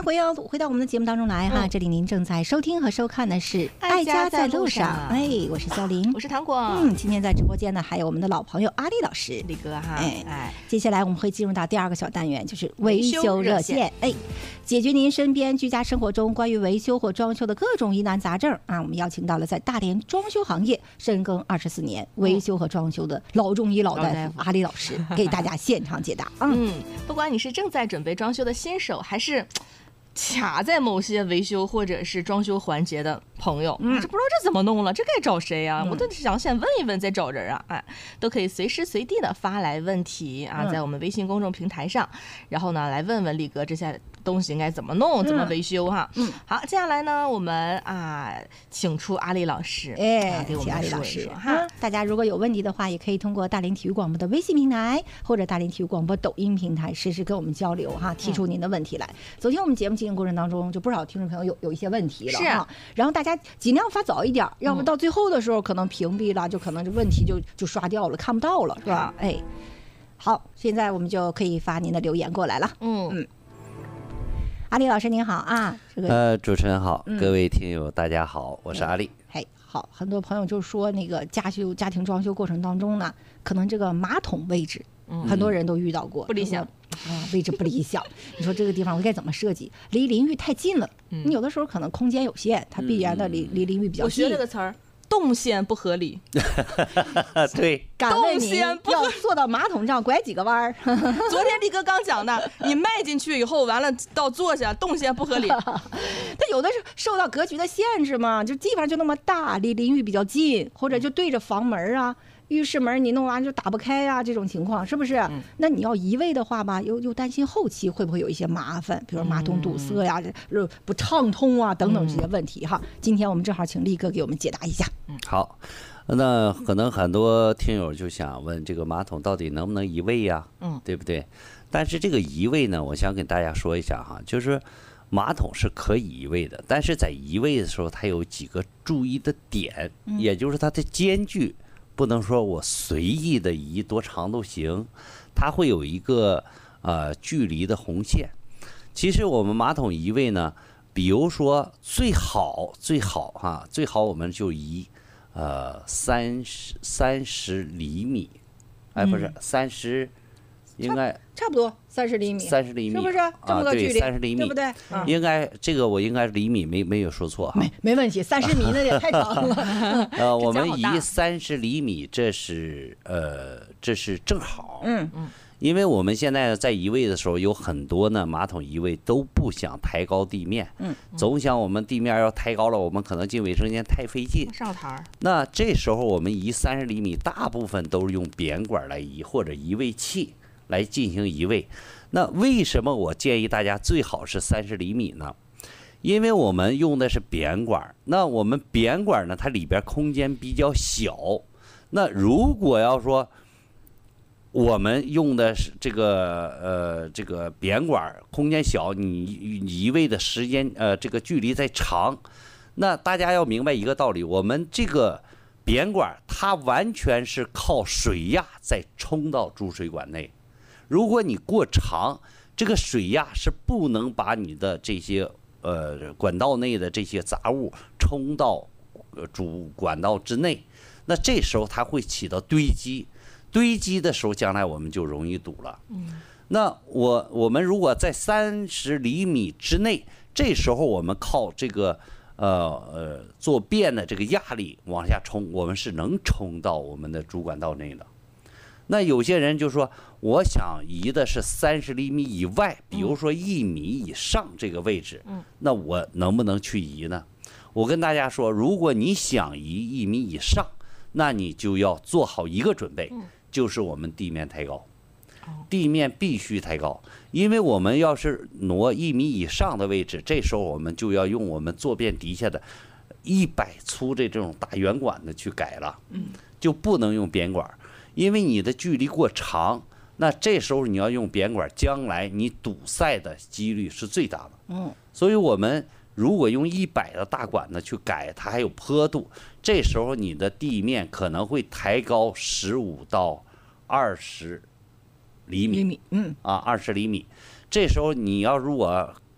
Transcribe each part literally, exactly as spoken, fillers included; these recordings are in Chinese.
迎回到回到我们的节目当中来哈，嗯、这里您正在收听和收看的是《爱家在路上》。哎，我是肖玲， 我是糖果。 嗯，今天在直播间呢，还有我们的老朋友阿丽老师， 李哥哈。 哎哎，接下来我们会进入到第二个小单元，就是维修热线。哎，解决您身边居家生活中关于维修或装修的各种疑难杂症啊，我们邀请到了在大连装修行业深耕二十四年、维修和装修的老中医老大夫阿丽老师，给大家现场解答。 嗯，不管你是正在准备装修的新手，还是卡在某些维修或者是装修环节的朋友，嗯，这不知道这怎么弄了，这该找谁啊？嗯、我都想先问一问再找人啊！哎，都可以随时随地的发来问题啊，在我们微信公众平台上，然后呢来问问力哥这些东西应该怎么弄，怎么维修哈。嗯，好，接下来呢，我们啊请出阿丽老师， 哎， 啊、给我们阿丽老师哈、嗯。 大家如果有问题的话，也可以通过大连体育广播的微信平台或者大连体育广播抖音平台实时跟我们交流哈，提出您的问题来。嗯、昨天我们节目进行过程当中，就不少听众朋友有有一些问题了哈， 是然后大家尽量发早一点，要不到最后的时候可能屏蔽了，就可能这问题就就刷掉了，看不到了，是吧？哎，好，现在我们就可以发您的留言过来了。嗯嗯。阿丽老师您好啊， 这个呃，主持人好，嗯、各位听友大家好，我是阿丽。 嘿，好，很多朋友就说那个家修家庭装修过程当中呢，可能这个马桶位置，嗯、很多人都遇到过不理想啊，位置不理想。你说这个地方我该怎么设计？离淋浴太近了，嗯、你有的时候可能空间有限，它必然的离离淋浴比较近。 我学这个词儿。动线不合理， 对， 敢问您要坐到马桶上拐几个弯儿？ 昨天力哥刚讲的，你迈进去以后，完了到坐下，动线不合理。 它有的是受到格局的限制嘛，就地方就那么大，离淋浴比较近，或者就对着房门啊。浴室门你弄完就打不开啊，这种情况是不是？嗯、那你要移位的话吧，又又担心后期会不会有一些麻烦，比如马桶堵塞呀、嗯、不畅通啊等等这些问题哈。嗯、今天我们正好请力哥给我们解答一下。 嗯，好，那可能很多听友就想问，这个马桶到底能不能移位呀？嗯，对不对？但是这个移位呢，我想跟大家说一下哈，就是马桶是可以移位的，但是在移位的时候，它有几个注意的点，嗯、也就是它的间距。不能说我随意的移多长都行，它会有一个呃距离的红线。其实我们马桶移位呢，比如说最好最好哈、啊，最好我们就移呃三十三十厘米，哎不是三十、嗯，应该差不多三十厘米， 三十厘米是不是这么个距离？ 三十、啊、厘米， 对不对？ 嗯、应该这个我应该厘米没没有说错哈， 没没问题，三十米那也太长了。 呃，我们移三十厘米，这是呃这是正好。嗯嗯，因为我们现在在移位的时候，有很多呢马桶移位都不想抬高地面，嗯，总想我们地面要抬高了，我们可能进卫生间太费劲， 上台。 那这时候我们移三十厘米，大部分都是用扁管来移或者移位器来进行移位。那为什么我建议大家最好是三十厘米呢？因为我们用的是扁管，那我们扁管呢，它里边空间比较小。那如果要说我们用的是这个呃这个扁管，空间小，你移位的时间呃这个距离再长，那大家要明白一个道理，我们这个扁管它完全是靠水压再冲到主水管内。如果你过长，这个水压是不能把你的这些呃管道内的这些杂物冲到主管道之内，那这时候它会起到堆积，堆积的时候，将来我们就容易堵了。嗯，那我我们如果在三十厘米之内，这时候我们靠这个呃呃做便的这个压力往下冲，我们是能冲到我们的主管道内的。那有些人就说，我想移的是三十厘米以外，比如说一米以上这个位置，那我能不能去移呢？我跟大家说，如果你想移一米以上，那你就要做好一个准备，就是我们地面抬高，地面必须抬高，因为我们要是挪一米以上的位置，这时候我们就要用我们坐便底下的一百粗的这种大圆管子去改了，就不能用扁管。因为你的距离过长，那这时候你要用扁管，将来你堵塞的几率是最大的。嗯，所以我们如果用一百的大管子去改，它还有坡度，这时候你的地面可能会抬高十五到二十厘米。厘米，嗯，啊，二十厘米。这时候你要如果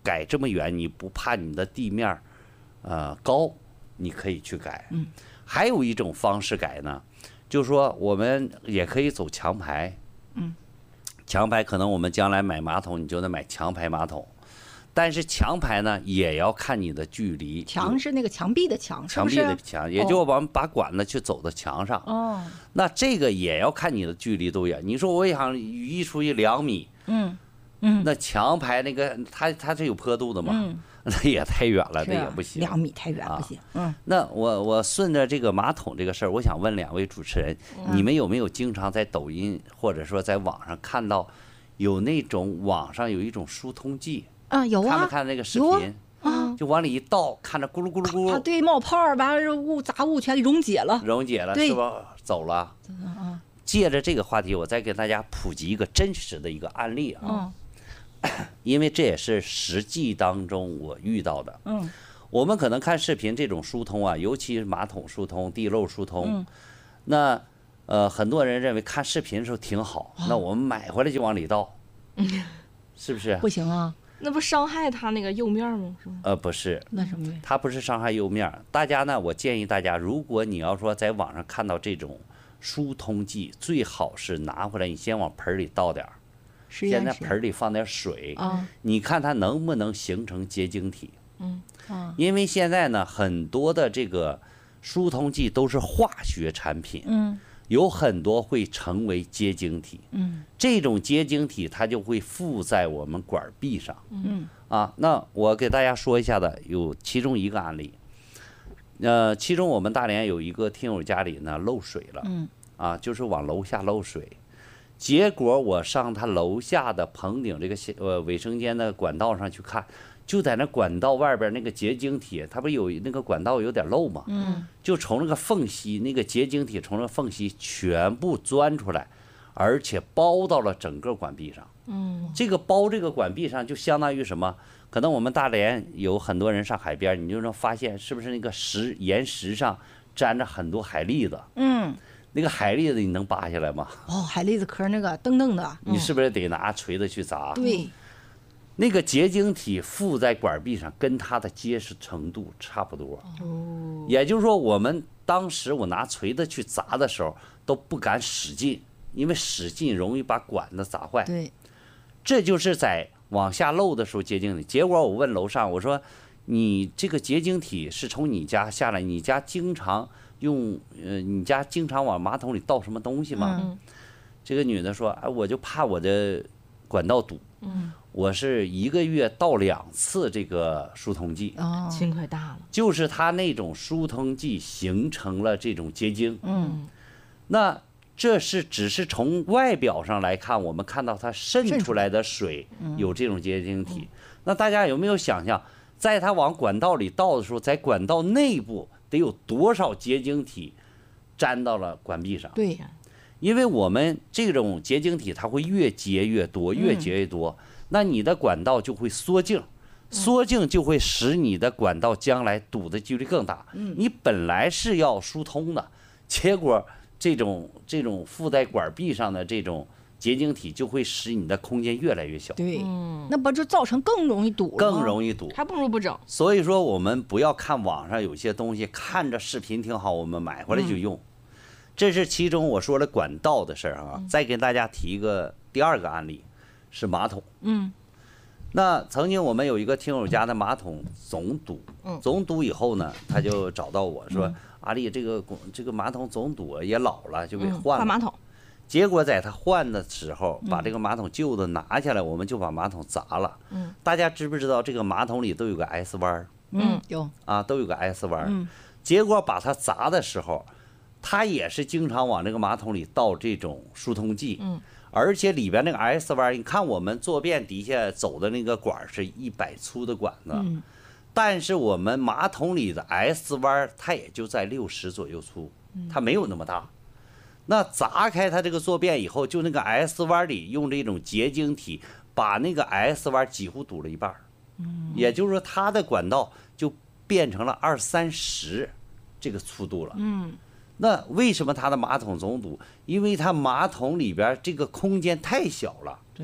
改这么远，你不怕你的地面呃高，你可以去改。 嗯， 还有一种方式改呢，就是说我们也可以走墙排。 嗯， 墙排可能我们将来买马桶，你就得买墙排马桶。但是墙排呢，也要看你的距离。 墙是那个墙壁的墙， 墙壁的墙，也就我们把管子去走到墙上。 哦， 那这个也要看你的距离多远。你说我想移出去两米， 嗯嗯， 那墙排那个它它是有坡度的嘛， 嗯， 那也太远了， 是啊那也不行。 两米太远不行。嗯， 那我我顺着这个马桶这个事儿，我想问两位主持人，你们有没有经常在抖音或者说在网上看到有那种网上有一种疏通剂？ 啊，有啊， 看没看那个视有啊频？ 啊， 就往里一倒，看着咕噜咕噜咕噜， 它对冒泡儿，完了物杂物全溶解了。 溶解了， 对是吧？走了。 嗯借着这个话题，我再给大家普及一个真实的一个案例啊， 嗯因为这也是实际当中我遇到的。 嗯我们可能看视频这种疏通啊，尤其是马桶疏通、地漏疏通， 嗯那呃很多人认为看视频的时候挺好，那我们买回来就往里倒，是不是？ 不行啊， 那不伤害它那个釉面吗？是吗？ 呃，不是， 那什么呀？ 它不是伤害釉面儿。大家呢，我建议大家，如果你要说在网上看到这种疏通剂，最好是拿回来，你先往盆里倒点儿， 实验室先在盆里放点水， 啊你看它能不能形成结晶体。 啊因为现在呢，很多的这个疏通剂都是化学产品， 嗯有很多会成为结晶体。 嗯这种结晶体它就会附在我们管壁上。 嗯啊，那我给大家说一下的，有其中一个案例。呃，其中我们大连有一个听友家里呢漏水了， 嗯啊，就是往楼下漏水，结果我上他楼下的棚顶这个呃卫生间的管道上去看，就在那管道外边那个结晶体，它不有那个管道有点漏吗？ 嗯就从那个缝隙，那个结晶体从那个缝隙全部钻出来，而且包到了整个管壁上。 嗯， 这个包这个管壁上就相当于什么？可能我们大连有很多人上海边，你就能发现是不是那个石岩石上沾着很多海蛎子？ 嗯， 那个海蛎子你能扒下来吗？ 哦，海蛎子壳那个蹬蹬的， 你是不是得拿锤子去砸？ 对， 那个结晶体附在管壁上，跟它的结实程度差不多。 哦， 也就是说，我们当时我拿锤子去砸的时候都不敢使劲，因为使劲容易把管子砸坏。 对， 这就是在往下漏的时候结晶体。结果我问楼上，我说你这个结晶体是从你家下来，你家经常用呃，你家经常往马桶里倒什么东西吗？ 嗯这个女的说，哎，我就怕我的管道堵， 嗯， 我是一个月倒两次这个疏通剂， 哦， 轻快大了。 就是它那种疏通剂形成了这种结晶。 嗯那这是只是从外表上来看，我们看到它渗出来的水有这种结晶体。那大家有没有想象，在它往管道里倒的时候，在管道内部得有多少结晶体粘到了管壁上？ 对， 因为我们这种结晶体它会越结越多，越结越多，那你的管道就会缩径，缩径就会使你的管道将来堵的几率更大。你本来是要疏通的，结果这种这种附在管壁上的这种结晶体就会使你的空间越来越小， 对， 嗯， 那不就造成更容易堵了吗？ 更容易堵。 还不如不整。 所以说，我们不要看网上有些东西，看着视频挺好，我们买回来就用。这是其中我说了管道的事儿啊。再给大家提一个第二个案例，是马桶。 嗯那曾经我们有一个听友家的马桶总堵，总堵以后呢，他就找到我说：“阿丽，这个这个马桶总堵也老了，就给嗯换了。 换马桶。 结果在他换的时候，把这个马桶旧的拿下来，我们就把马桶砸了。 嗯， 大家知不知道这个马桶里都有个 S 弯儿嗯，有， 啊，都有个 S 弯儿。 嗯结果把它砸的时候，他也是经常往这个马桶里倒这种疏通剂。 嗯， 而且里边那个 S 弯儿，你看我们坐便底下走的那个管儿是一百粗的管子， 嗯但是我们马桶里的 S 弯儿它也就在六十左右粗，它没有那么大。那砸开它这个坐便以后，就那个 S 弯里用这种结晶体把那个 S 弯几乎堵了一半儿，也就是说它的管道就变成了二三十这个粗度了。 嗯那为什么它的马桶总堵？因为它马桶里边这个空间太小了， 对，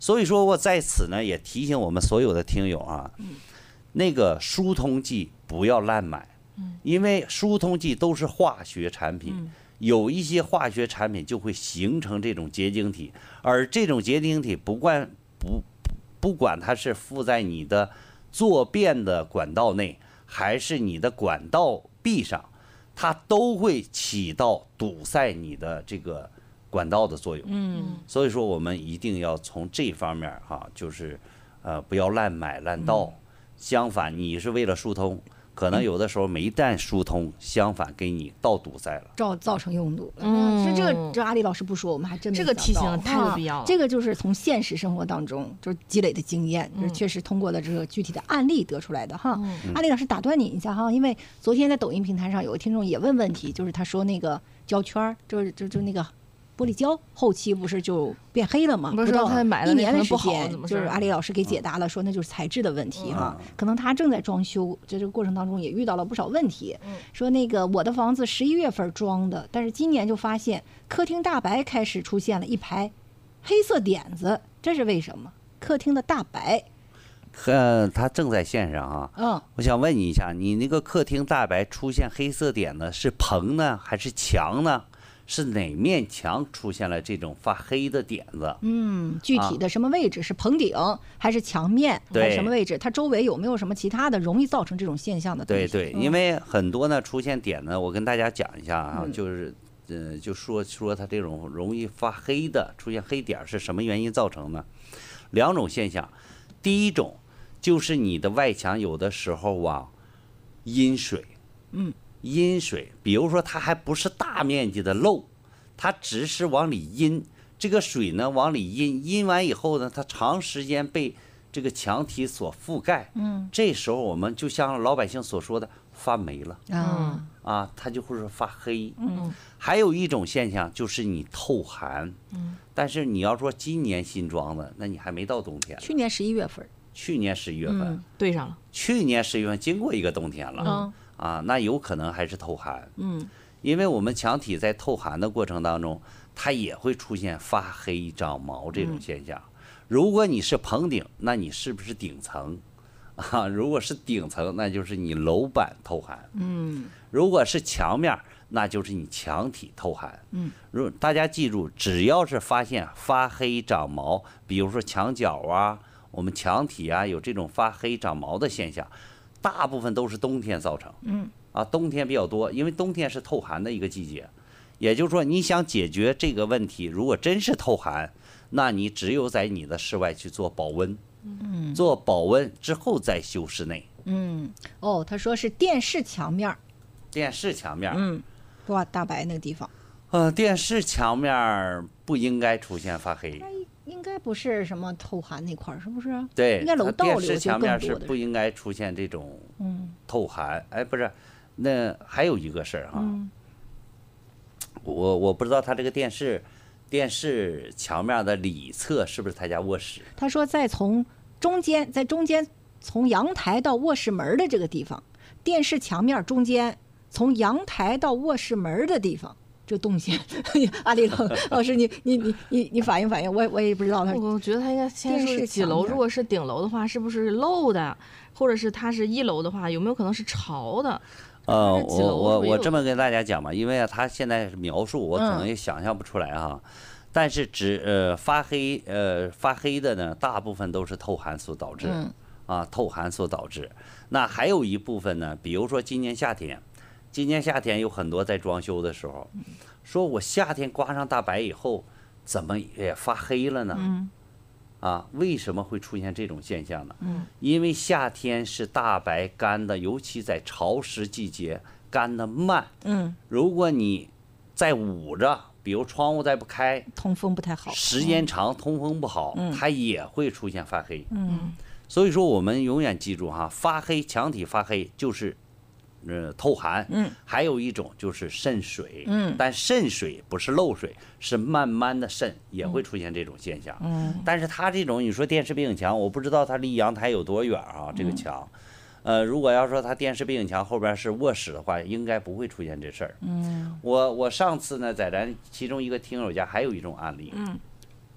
所以说我在此呢也提醒我们所有的听友啊，那个疏通剂不要滥买，因为疏通剂都是化学产品，有一些化学产品就会形成这种结晶体，而这种结晶体不管不不管它是附在你的坐便的管道内，还是你的管道壁上，它都会起到堵塞你的这个管道的作用。嗯，所以说我们一定要从这方面哈、啊，就是呃不要滥买滥盗。相反，你是为了疏通，可能有的时候没但疏通，相反给你倒堵塞了， 造造成拥堵。 嗯这这个这阿里老师不说，我们还真没这个提想到醒太有必要了啊这个就是从现实生活当中就是积累的经验，就是确实通过了这个具体的案例得出来的哈。阿里老师打断你一下哈，因为昨天在抖音平台上有个听众也问问题，就是他说那个胶圈儿，就是就就那个。玻璃胶后期不是就变黑了吗？ 不是到他买了一年的时那可能不好间怎，么就是是阿里老师给解答了，说那就是材质的问题哈。可能他正在装修，在这个过程当中也遇到了不少问题。说那个我的房子十一月份装的，但是今年就发现客厅大白开始出现了一排黑色点子，这是为什么？客厅的大白， 呃，他正在线上啊。 嗯， 我想问你一下，你那个客厅大白出现黑色点呢，是棚呢还是墙呢？是哪面墙出现了这种发黑的点子？ 嗯，具体的什么位置？是棚顶还是墙面还是什么位置？它周围有没有什么其他的容易造成这种现象的东西？ 对对，因为很多呢出现点呢，我跟大家讲一下啊，就是呃，就说说它这种容易发黑的出现黑点是什么原因造成呢？两种现象，第一种就是你的外墙有的时候啊阴水， 嗯。 阴水，比如说它还不是大面积的漏，它只是往里阴，这个水呢往里阴，阴完以后呢，它长时间被这个墙体所覆盖，嗯，这时候我们就像老百姓所说的发霉了， 啊啊，它就会是发黑，嗯，还有一种现象就是你透寒，嗯，但是你要说今年新装的，那你还没到冬天， 去年十一月份， 去年十一月份， 嗯对上了， 去年十一月份经过一个冬天了， 嗯啊，那有可能还是透寒， 嗯， 因为我们墙体在透寒的过程当中，它也会出现发黑长毛这种现象。如果你是棚顶，那你是不是顶层？啊，如果是顶层，那就是你楼板透寒。 嗯， 如果是墙面，那就是你墙体透寒。 嗯， 如大家记住，只要是发现发黑长毛，比如说墙角啊，我们墙体啊有这种发黑长毛的现象。大部分都是冬天造成，嗯，啊，冬天比较多，因为冬天是透寒的一个季节，也就是说，你想解决这个问题，如果真是透寒，那你只有在你的室外去做保温，嗯，做保温之后再修室内。 嗯，哦，他说是电视墙面， 电视墙面， 嗯，哇，大白那个地方， 呃，电视墙面不应该出现发黑。 应该不是什么透寒那块儿，是不是？ 对， 应该楼道里电视墙面是更多的不应该出现这种嗯透寒。哎，不是，那还有一个事儿哈， 嗯我我不知道他这个电视电视墙面的里侧是不是他家卧室？ 他说在从中间，在中间从阳台到卧室门的这个地方，电视墙面中间从阳台到卧室门的地方。这动线，阿里老老师，你你你你你反映反映，我我也不知道他。 我觉得他应该先说电视几楼， 墙面如果是顶楼的话，是不是漏的，或者是它是一楼的话，有没有可能是潮的？ 呃， 它是几楼我我是不是有我这么跟大家讲吧，因为啊，他现在描述我可能也想象不出来哈，但是只呃发黑呃发黑的呢，大部分都是透寒所导致， 嗯啊透寒所导致。那还有一部分呢，比如说今年夏天，今年夏天有很多在装修的时候，说我夏天刮上大白以后，怎么也发黑了呢？ 嗯啊，为什么会出现这种现象呢？ 嗯， 因为夏天是大白干的，尤其在潮湿季节干的慢。 嗯， 如果你再捂着，比如窗户再不开， 通风不太好， 时间长通风不好， 嗯它也会出现发黑。 嗯所以说我们永远记住哈，发黑墙体发黑就是。呃，透寒， 嗯， 还有一种就是渗水， 嗯但渗水不是漏水，是慢慢的渗，也会出现这种现象， 嗯， 但是它这种你说电视背景墙，我不知道它离阳台有多远啊，这个墙，呃，如果要说它电视背景墙后边是卧室的话，应该不会出现这事儿， 嗯， 我我上次呢在咱其中一个听友家还有一种案例， 嗯，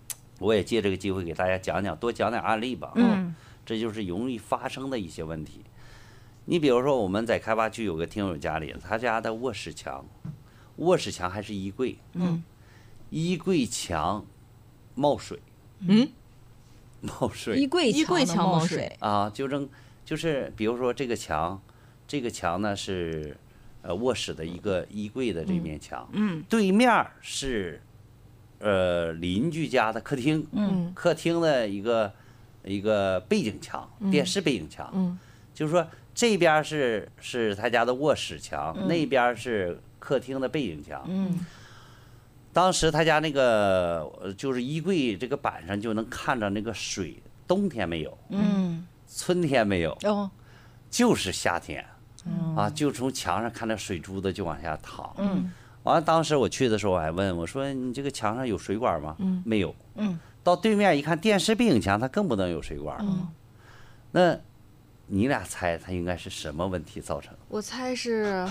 我也借这个机会给大家讲讲，多讲点案例吧。 嗯， 这就是容易发生的一些问题。你比如说，我们在开发区有个听友家里，他家的卧室墙，卧室墙还是衣柜， 嗯， 衣柜墙冒水， 嗯， 冒水， 衣柜衣柜墙墙冒水水， 啊，就正就是比如说这个墙，这个墙呢是呃卧室的一个衣柜的这面墙， 嗯， 对面儿是呃邻居家的客厅， 嗯客厅的一个一个背景墙，电视背景墙， 嗯就是说这边是是他家的卧室墙，那边是客厅的背景墙， 嗯当时他家那个呃就是衣柜这个板上就能看着那个水，冬天没有， 嗯， 春天没有， 哦， 就是夏天，啊，就从墙上看到水珠子就往下淌。 嗯完了，当时我去的时候，我还问我说：“你这个墙上有水管吗？” 嗯没有。 嗯到对面一看，电视背景墙，它更不能有水管。 嗯， 那你俩猜它应该是什么问题造成？ 我猜是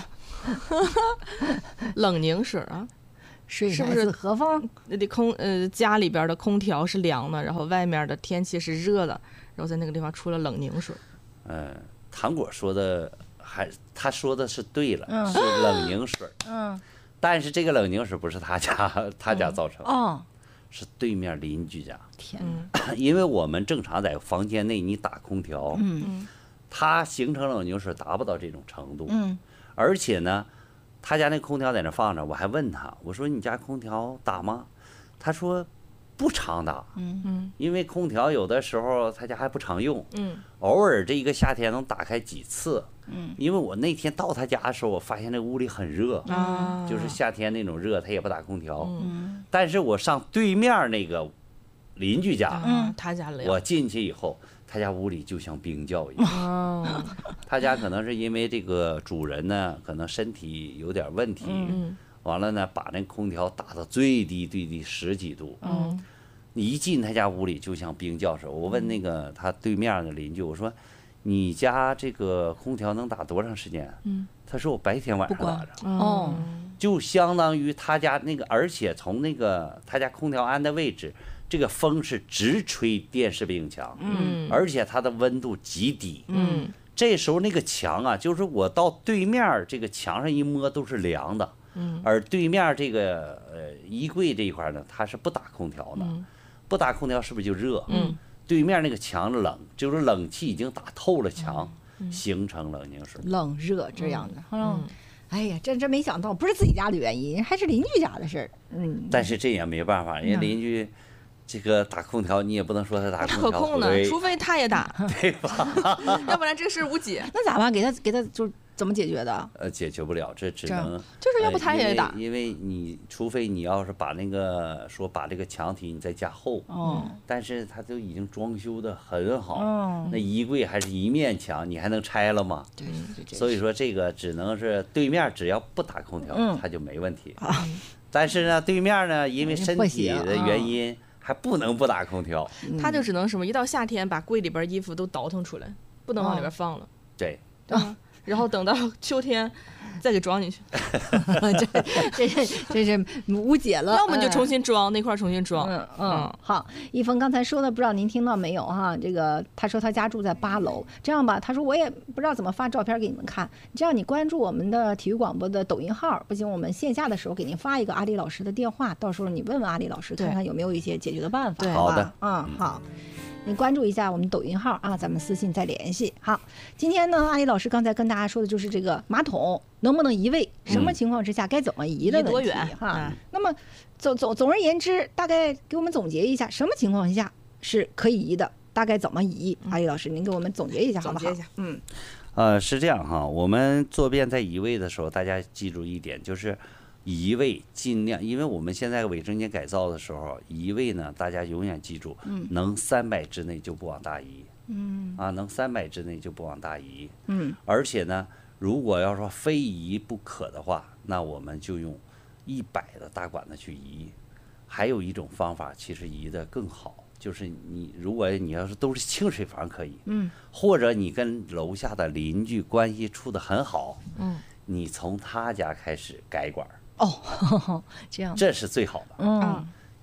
冷凝水啊， 水来是不是自何方？ 那得空呃家里边的空调是凉的，然后外面的天气是热的，然后在那个地方出了冷凝水。 嗯，糖果说的还他说的是对了， 嗯是冷凝水， 嗯， 但是这个冷凝水不是他家他家造成的， 哦， 是对面邻居家。 天嗯哪， 因为我们正常在房间内你打空调， 嗯嗯它形成冷凝水达不到这种程度， 嗯而且呢，他家那空调在那放着，我还问他，我说你家空调打吗？他说不常打， 嗯嗯因为空调有的时候他家还不常用， 嗯偶尔这一个夏天能打开几次。 嗯因为我那天到他家的时候，我发现那屋里很热， 啊， 就是夏天那种热，他也不打空调。 嗯但是我上对面那个邻居家， 嗯，他家凉。 我进去以后，他家屋里就像冰窖一样。 哦， 他家可能是因为这个主人呢，可能身体有点问题， 嗯完了呢，把那空调打到最低最低十几度。 嗯你一进他家屋里就像冰窖似的。我问那个他对面的邻居，我说：“你家这个空调能打多长时间？” 嗯， 他说：“我白天晚上不关打着。” 哦， 就相当于他家那个，而且从那个他家空调安的位置，这个风是直吹电视背景墙， 嗯而且它的温度极低。 嗯这时候那个墙啊，就是我到对面儿这个墙上一摸都是凉的， 嗯而对面儿这个呃衣柜这一块呢，它是不打空调的， 嗯不打空调是不是就热？ 嗯对面那个墙冷，就是冷气已经打透了墙， 嗯形成冷凝水。 冷热这样的，嗯嗯， 哎呀，真真没想到，不是自己家的原因，还是邻居家的事儿。嗯， 但是这也没办法，人家邻居这个打空调，你也不能说他打不空调可控的， 对除非他也打，对吧？要不然这事儿无解。 那咋办？给他给他就怎么解决的？ 呃解决不了，这只这样能就是要不呃因为他也打因为你除非你要是把那个说把这个墙体你再加厚， 哦， 但是它都已经装修的很好， 哦那衣柜还是一面墙，你还能拆了吗？ 对对对， 所以说这个只能是对面只要不打空调， 嗯它就没问题。但是呢，对面呢，因为身不体的行啊原因，还不能不打空调。 他就只能什么，一到夏天把柜里边衣服都倒腾出来，不能往里边放了， 对， 对吧？然后等到秋天再给装进去， 这这是这是无解了， 要么就哎重新装那块儿重新装。 嗯嗯，好，一峰刚才说的，不知道您听到没有哈？这个他说他家住在八楼，这样吧，他说我也不知道怎么发照片给你们看，这样你关注我们的体育广播的抖音号，不行，我们线下的时候给您发一个阿丽老师的电话，到时候你问问阿丽老师， 对看看有没有一些解决的办法， 对好吧好的嗯，好。你关注一下我们抖音号啊，咱们私信再联系。好，今天呢，阿丽老师刚才跟大家说的就是这个马桶能不能移位，什么情况之下该怎么移的问题移多远哈。 嗯那么总总总而言之，大概给我们总结一下，什么情况下是可以移的，大概怎么移？阿丽老师，您给我们总结一下好不好？ 总结一下嗯呃，是这样哈，我们坐便在移位的时候，大家记住一点，就是移位尽量，因为我们现在卫生间改造的时候，移位呢，大家永远记住，能三百之内就不往大移， 嗯啊，能三百之内就不往大移， 嗯而且呢，如果要说非移不可的话，那我们就用一百的大管子去移。还有一种方法，其实移的更好，就是你如果你要是都是清水房可以， 嗯或者你跟楼下的邻居关系处得很好， 嗯， 你从他家开始改管儿， 哦，这样这是最好的。 嗯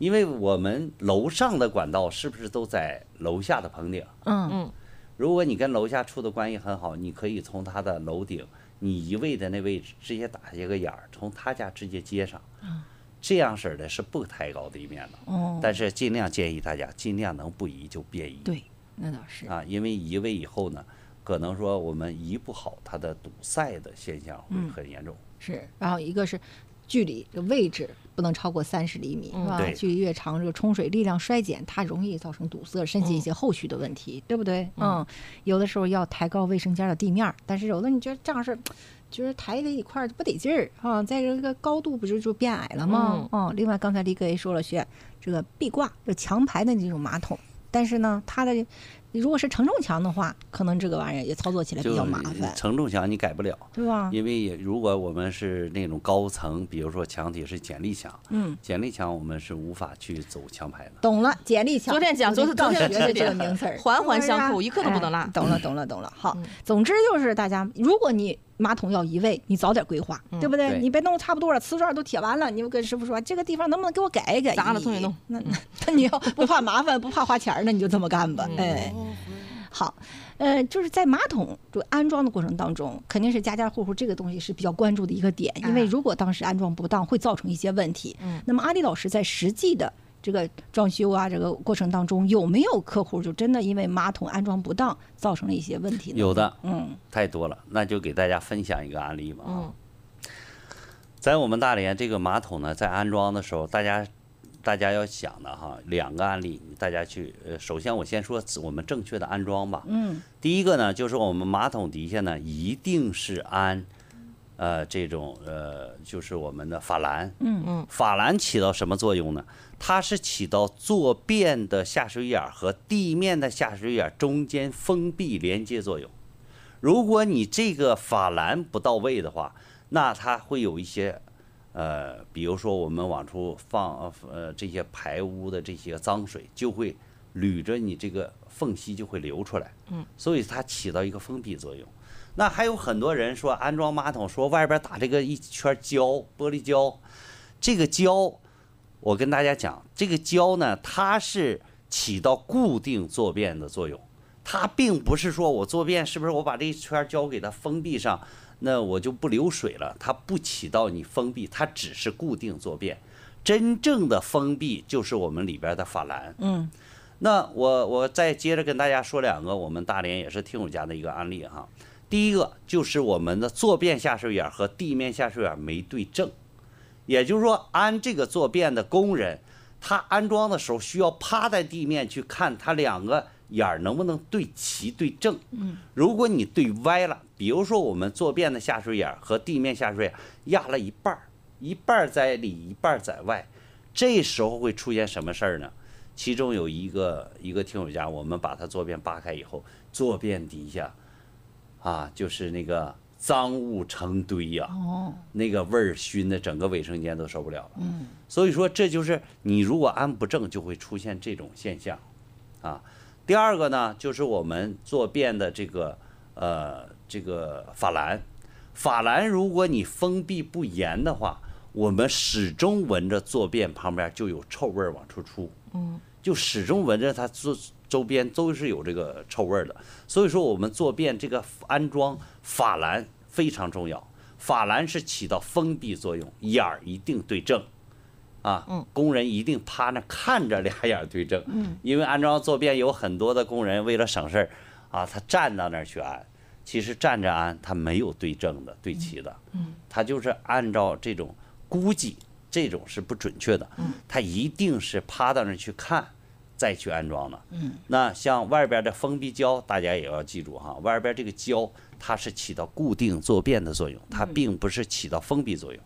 因为我们楼上的管道是不是都在楼下的棚顶？ 嗯嗯， 如果你跟楼下处的关系很好，你可以从他的楼顶，你移位的那位置直接打一个眼儿，从他家直接接上。这样式儿的是不抬高地面的。 哦， 但是尽量建议大家尽量能不移就别移。 对，那倒是啊，因为移位以后呢，可能说我们移不好，它的堵塞的现象会很严重。 是，然后一个是距离这位置不能超过三十厘米，是吧？ 对距离越长，这个冲水力量衰减，它容易造成堵塞，甚至一些后续的问题，对不对？嗯，有的时候要抬高卫生间的地面，但是有的你觉得这样是。就是抬的一块不得劲儿啊，在这个高度不是就变矮了吗？嗯，嗯另外刚才李哥也说了，学这个壁挂就墙排的那种马桶，但是呢，它的如果是承重墙的话，可能这个玩意儿也操作起来比较麻烦。 承重墙你改不了， 对吧？ 因为如果我们是那种高层，比如说墙体是剪力墙， 嗯， 剪力墙我们是无法去走墙排的。 懂了，剪力墙。 昨天讲，昨天昨天学的这个名词儿， 环环相扣，一刻都不能落。 哎懂了，懂了，懂了。好，总之就是大家，如果你马桶要移位，你早点规划，对不对？ 对你别弄差不多了，瓷砖都贴完了，你就跟师傅说这个地方能不能给我改一改？ 砸了重新弄。 那那你要不怕麻烦，不怕花钱，那你就这么干吧。哎，好，呃，就是在马桶就安装的过程当中，肯定是家家户户这个东西是比较关注的一个点，因为如果当时安装不当，会造成一些问题。 嗯， 那么阿丽老师在实际的这个装修啊，这个过程当中，有没有客户就真的因为马桶安装不当造成了一些问题呢？ 有的， 嗯， 太多了，那就给大家分享一个案例吧。 嗯， 在我们大连这个马桶呢，在安装的时候，大家大家要想的哈，两个案例，大家去呃，首先我先说我们正确的安装吧。 嗯， 第一个呢，就是我们马桶底下呢，一定是安。呃，这种呃，就是我们的法兰， 嗯嗯， 法兰起到什么作用呢？它是起到坐便的下水眼和地面的下水眼中间封闭连接作用。如果你这个法兰不到位的话，那它会有一些呃，比如说我们往出放呃这些排污的这些脏水，就会捋着你这个缝隙就会流出来， 嗯， 所以它起到一个封闭作用。那还有很多人说安装马桶，说外边打这个一圈胶，玻璃胶，这个胶，我跟大家讲，这个胶呢，它是起到固定坐便的作用，它并不是说我坐便是不是我把这一圈胶给它封闭上，那我就不流水了，它不起到你封闭，它只是固定坐便。真正的封闭就是我们里边的法兰。 嗯， 那我我再接着跟大家说两个我们大连也是听友家的一个案例哈。第一个就是我们的坐便下水眼和地面下水眼没对正，也就是说安这个坐便的工人，他安装的时候需要趴在地面去看他两个眼能不能对齐对正。 嗯， 如果你对歪了，比如说我们坐便的下水眼和地面下水眼压了一半，一半在里一半在外，这时候会出现什么事儿呢？其中有一个一个听友家，我们把他坐便扒开以后，坐便底下啊，就是那个脏物成堆呀、啊， 哦， 那个味儿熏的整个卫生间都受不了了。 嗯， 所以说这就是你如果安不正，就会出现这种现象，啊。第二个呢，就是我们坐便的这个呃这个法兰，法兰如果你封闭不严的话，我们始终闻着坐便旁边就有臭味往出出， 嗯， 就始终闻着它周周边都是有这个臭味的。所以说我们坐便这个安装法兰非常重要，法兰是起到封闭作用，眼儿一定对正。啊，工人一定趴那看着俩眼对正， 嗯， 因为安装坐便有很多的工人为了省事儿，啊，他站到那儿去安，其实站着安他没有对正的对齐的， 嗯， 他就是按照这种估计，这种是不准确的， 嗯， 他一定是趴到那儿去看，再去安装的， 嗯， 那像外边的封闭胶，大家也要记住哈，外边这个胶它是起到固定坐便的作用，它并不是起到封闭作用。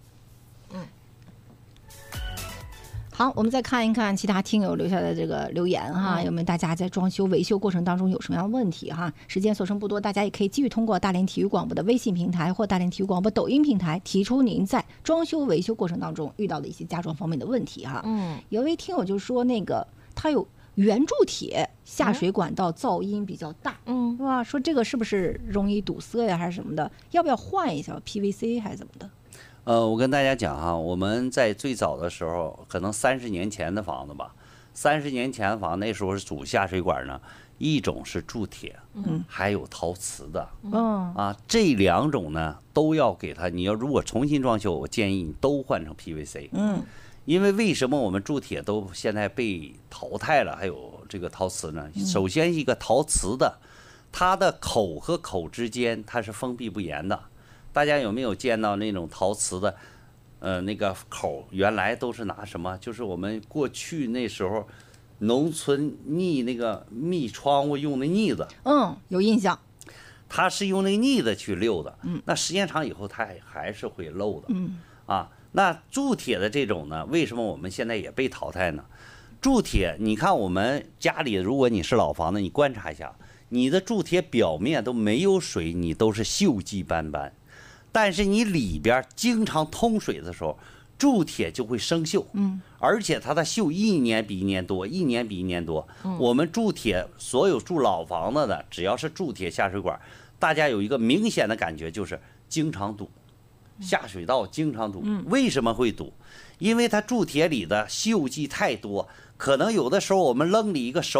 好，我们再看一看其他听友留下的这个留言哈，有没有大家在装修维修过程当中有什么样的问题哈？时间所剩不多，大家也可以继续通过大连体育广播的微信平台或大连体育广播抖音平台提出您在装修维修过程当中遇到的一些家装方面的问题哈。 嗯， 有一位听友就说那个他有圆铸铁下水管道噪音比较大， 嗯， 是吧？说这个是不是容易堵塞呀，还是什么的？要不要换一下 P V C 还是怎么的？ 呃，我跟大家讲哈，我们在最早的时候，可能三十年前的房子吧，三十年前的房那时候是主下水管呢，一种是铸铁，嗯，还有陶瓷的， 嗯啊，这两种呢都要给它。你要如果重新装修，我建议你都换成 P V C， 嗯， 因为为什么我们铸铁都现在被淘汰了，还有这个陶瓷呢？首先一个陶瓷的，它的口和口之间它是封闭不严的。大家有没有见到那种陶瓷的，呃，那个口原来都是拿什么？就是我们过去那时候农村腻那个密窗户用的腻子， 嗯，有印象。 它是用那个腻子去溜的，嗯，那时间长以后它还还是会漏的， 嗯， 啊，那铸铁的这种呢，为什么我们现在也被淘汰呢？铸铁，你看我们家里，如果你是老房子，你观察一下，你的铸铁表面都没有水，你都是锈迹斑斑。但是你里边经常通水的时候，铸铁就会生锈，嗯，而且它的锈一年比一年多，一年比一年多。嗯、我们铸铁，所有住老房子的，只要是铸铁下水管，大家有一个明显的感觉，就是经常堵，下水道经常堵。为什么会堵？因为它铸铁里的锈迹太多，可能有的时候我们扔里一个手。